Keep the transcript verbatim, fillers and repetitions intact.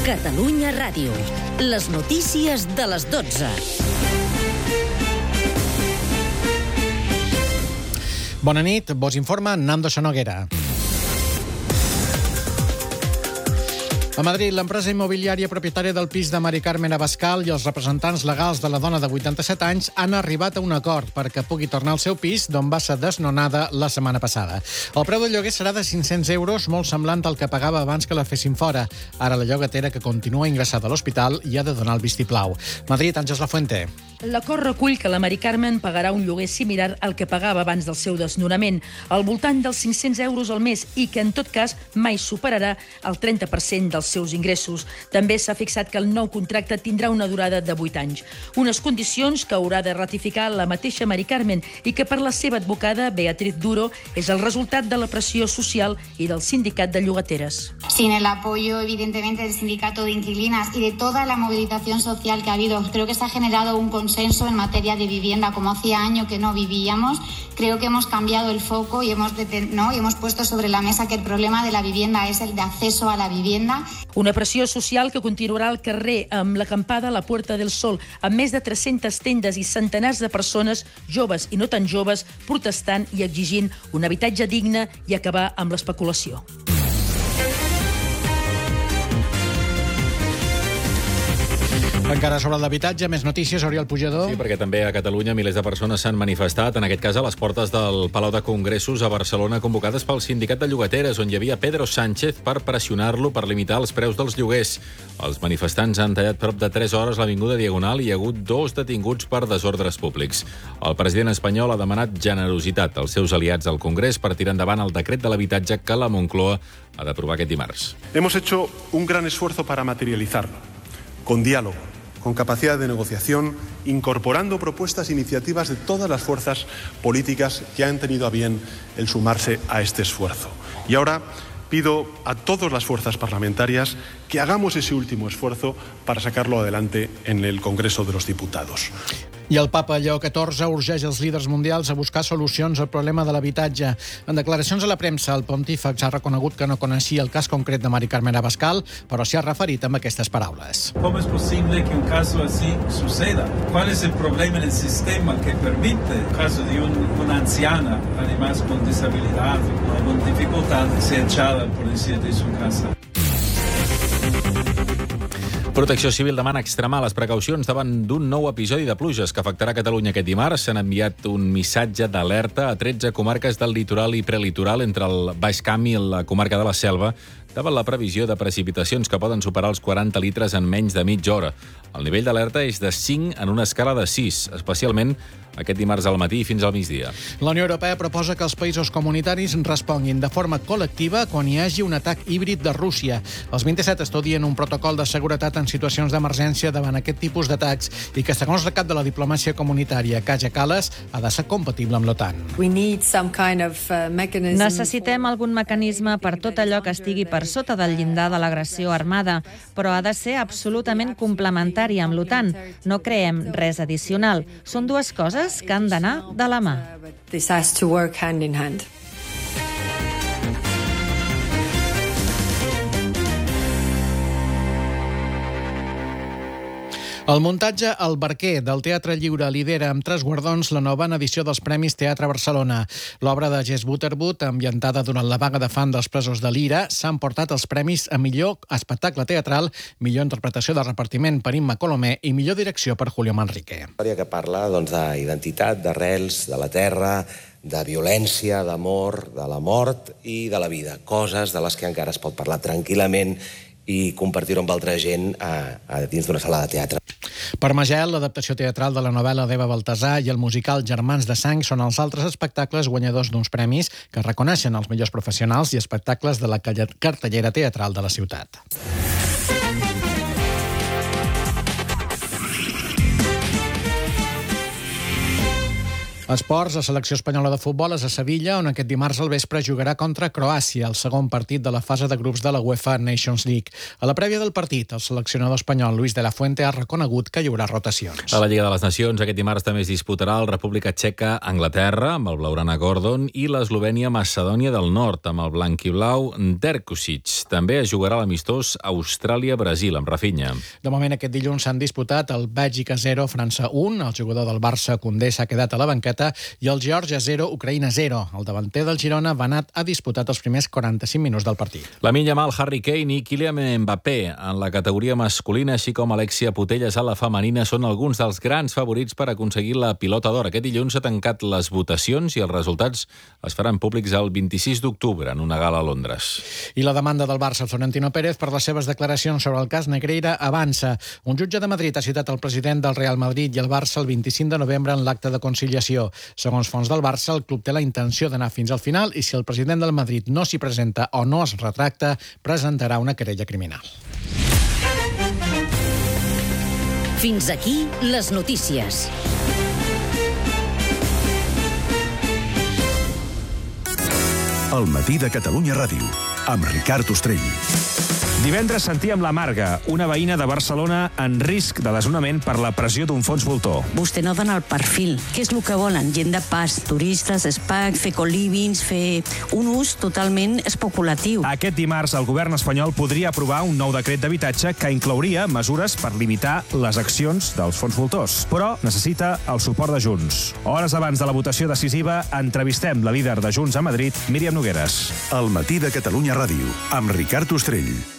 Catalunya Ràdio. Les notícies de les dotze. Bona nit, vos informa Nando Sonoguera. A Madrid, l'empresa immobiliària propietària del pis de Mari Carmen Abascal i els representants legals de la dona de vuitanta-set anys han arribat a un acord perquè pugui tornar al seu pis, d'on va ser desnonada la setmana passada. El preu del lloguer serà de cinc-cents euros, molt semblant al que pagava abans que la fessin fora. Ara la llogatera, que continua ingressada a l'hospital, hi ha de donar el vistiplau. Madrid, Àngels Lafuente. L'acord recull que la Mari Carmen pagarà un lloguer similar al que pagava abans del seu desnonament, al voltant dels cinc-cents euros al mes, i que, en tot cas, mai superarà el trenta per cent dels seus ingressos. També s'ha fixat que el nou contracte tindrà una durada de vuit anys. Unes condicions que haurà de ratificar la mateixa Mari Carmen i que per la seva advocada, Beatriz Duro, és el resultat de la pressió social i del sindicat de llogateres. Sin el apoyo, evidentemente, del sindicato de inquilinas y de toda la movilización social que ha habido, creo que se ha generado un consenso en materia de vivienda, como hacía años que no vivíamos. Creo que hemos cambiado el foco y hemos, ¿no? y hemos puesto sobre la mesa que el problema de la vivienda es el de acceso a la vivienda. Una pressió social que continuarà al carrer amb l'acampada a la Puerta del Sol, amb més de tres-centes tendes i centenars de persones, joves i no tan joves, protestant i exigint un habitatge digne i acabar amb l'especulació. Encara sobre l'habitatge, més notícies, Oriol Pujador. Sí, perquè també a Catalunya milers de persones s'han manifestat, en aquest cas a les portes del Palau de Congressos a Barcelona, convocades pel sindicat de llogateres, on hi havia Pedro Sánchez per pressionar-lo per limitar els preus dels lloguers. Els manifestants han tallat prop de tres hores l'Avinguda Diagonal i hi ha hagut dos detinguts per desordres públics. El president espanyol ha demanat generositat als seus aliats al Congrés per tirar endavant el decret de l'habitatge que la Moncloa ha d'aprovar aquest dimarts. Hemos hecho un gran esfuerzo para materializarlo, con diálogo, con capacidad de negociación, incorporando propuestas e iniciativas de todas las fuerzas políticas que han tenido a bien el sumarse a este esfuerzo. Y ahora pido a todas las fuerzas parlamentarias que hagamos ese último esfuerzo para sacarlo adelante en el Congreso de los Diputados. I el papa Lleó catorze urgeix els líders mundials a buscar solucions al problema de l'habitatge. En declaracions a la premsa, el pontífex ha reconegut que no coneixia el cas concret de Mari Carmen Abascal, però s'hi ha referit amb aquestes paraules. ¿Cómo es posible que un caso así suceda? ¿Cuál es el problema en el sistema que permite el caso de un, una anciana, además con disabilidad o con dificultad, ser echada, por decir, de su casa? Protecció Civil demana extremar les precaucions davant d'un nou episodi de pluges que afectarà Catalunya aquest dimarts. S'han enviat un missatge d'alerta a tretze comarques del litoral i prelitoral entre el Baix Camp i la comarca de la Selva davant la previsió de precipitacions que poden superar els quaranta litres en menys de mitja hora. El nivell d'alerta és de cinc en una escala de sis, especialment aquest dimarts al matí fins al migdia. La Unió Europea proposa que els països comunitaris responguin de forma col·lectiva quan hi hagi un atac híbrid de Rússia. Els vint-i-set estudien un protocol de seguretat en situacions d'emergència davant aquest tipus d'atacs i que, segons el cap de la diplomàcia comunitària, Kaja Kallas, ha de ser compatible amb l'OTAN. Kind of, uh, Necessitem algun mecanisme per tot allò que estigui per sota del llindar de l'agressió armada, però ha de ser absolutament complementari amb l'OTAN. No creem res addicional. Són dues coses que han d'anar de la mà. This has to work hand in hand. El muntatge El Barquer del Teatre Lliure lidera amb tres guardons la nova edició dels Premis Teatre Barcelona. L'obra de Jess Butterwood, ambientada durant la vaga de fam dels presos de l'Ira, s'ha emportat els premis a millor espectacle teatral, millor interpretació de repartiment per Imma Colomer i millor direcció per Julio Manrique. Una història que parla doncs, d'identitat, d'arrels, de la terra, de violència, d'amor, de la mort i de la vida. Coses de les que encara es pot parlar tranquil·lament i compartir-ho amb altra gent a, a dins d'una sala de teatre. Per Magel, l'adaptació teatral de la novel·la d'Eva Baltasar i el musical Germans de Sang són els altres espectacles guanyadors d'uns premis que reconeixen els millors professionals i espectacles de la cartellera teatral de la ciutat. Esports, la selecció espanyola de futbol és a Sevilla, on aquest dimarts al vespre jugarà contra Croàcia, el segon partit de la fase de grups de la UEFA Nations League. A la prèvia del partit, el seleccionador espanyol Luis de la Fuente ha reconegut que hi haurà rotacions. A la Lliga de les Nacions, aquest dimarts també es disputarà el República Txeca Anglaterra, amb el blaugrana Gordon, i l'Eslovènia Macedònia del Nord, amb el blanquiblau Derkusic. També es jugarà l'amistós Austràlia-Brasil, amb Rafinha. De moment, aquest dilluns s'han disputat el Bèlgica zero, França un, el jugador del Barça, Koundé, s'ha quedat a la banqueta, i el Geòrgia zero, Ucraïna zero. El davanter del Girona, Banat, ha disputat els primers quaranta-cinc minuts del partit. Lamine Yamal, Harry Kane i Kylian Mbappé en la categoria masculina, així com Alexia Putellas a la femenina, són alguns dels grans favorits per aconseguir la pilota d'or. Aquest dilluns s'ha tancat les votacions i els resultats es faran públics el vint-i-sis d'octubre en una gala a Londres. I la demanda del Barça, Florentino Pérez, per les seves declaracions sobre el cas Negreira avança. Un jutge de Madrid ha citat el president del Real Madrid i el Barça el vint-i-cinc de novembre en l'acte de conciliació. Segons fonts del Barça, el club té la intenció d'anar fins al final i si el president del Madrid no s'hi presenta o no es retracta, presentarà una querella criminal. Fins aquí les notícies. El matí de Catalunya Ràdio, amb Ricard Ostrell. Divendres sentíem la Marga, una veïna de Barcelona en risc de desnonament per la pressió d'un fons voltor. Vostè no dona el perfil. Què és el que volen? Gent de pas, turistes, spas, fer colivings, fer un ús totalment especulatiu. Aquest dimarts el govern espanyol podria aprovar un nou decret d'habitatge que inclouria mesures per limitar les accions dels fons voltors. Però necessita el suport de Junts. Hores abans de la votació decisiva, entrevistem la líder de Junts a Madrid, Míriam Nogueres. El matí de Catalunya Ràdio, amb Ricard Ostrell.